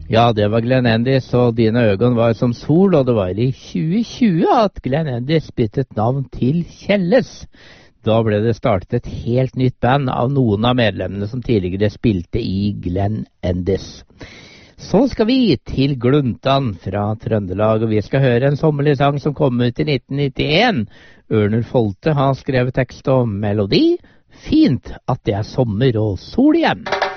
Ja, det var Glenn Endis, og dine øgon var som sol, og det var i 2020 at Glenn Endis byttet navn til Kjelles. Da ble det startet et helt nytt band av noen av medlemmene som tidligere spilte i Glenn Endis. Så skal vi til Gluntan fra Trøndelag, og vi skal høre en sommerlig sang som kom ut i 1991. Ørner Folte har skrevet tekst og melodi. Fint at det er sommer og sol igjen.